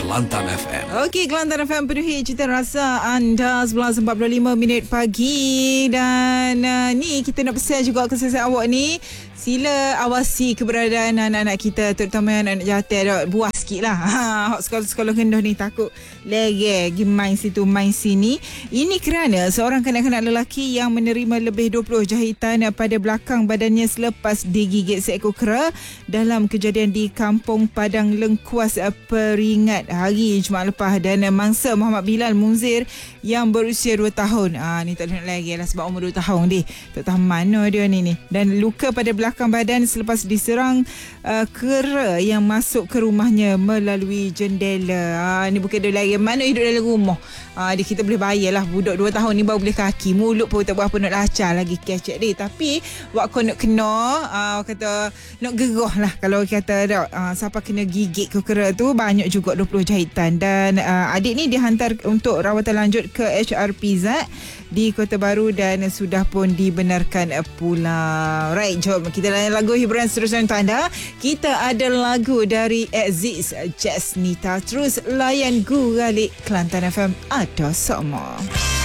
Kelantan FM. Okey, Kelantan FM penuhi cita rasa anda 11.45 pagi. Dan ni kita nak pesan juga kesan awak ni, sila awasi keberadaan anak-anak kita, terutama anak-anak jatuh. Buah sikit lah. Sekolah-sekolah rendah ni takut lege pergi main situ main sini. Ini kerana seorang kanak-kanak lelaki yang menerima lebih 20 jahitan pada belakang badannya selepas digigit seekor kera dalam kejadian di Kampung Padang Lengkuas, Peringat hari Jumaat lepas. Dan mangsa Muhammad Bilal Munzir yang berusia 2 tahun. Ni tak nak lagi lah sebab umur 2 tahun dia. Tak tahu mana dia ni. Dan luka pada belakang badan selepas diserang kera yang masuk ke rumahnya melalui jendela. Ni bukan dia lagi mana hidup dalam rumah. Dia kita boleh bayar lah. Budak 2 tahun ni baru boleh kaki. Mulut pun tak berapa nak lacar lagi kecek dia. Tapi waktu nak kena kata nak gerah lah. Kalau kata siapa kena gigit ke kera tu, banyak juga 20 jahitan. Dan adik ni dihantar untuk rawatan lanjut ke HRPZ di Kota Baru dan sudah pun dibenarkan pula. Right, jom kita layan lagu hiburan seterusnya untuk anda. Kita ada lagu dari Aziz Jasnita. Terus layan Guralik Kelantan FM ada semua.